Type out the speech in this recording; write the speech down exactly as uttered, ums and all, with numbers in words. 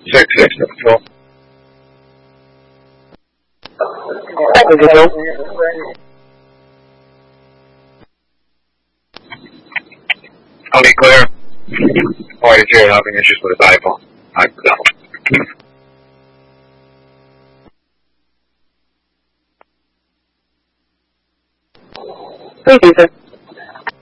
Six six four. Only clear. Why is here having issues with his iPhone? I don't. Please, sir.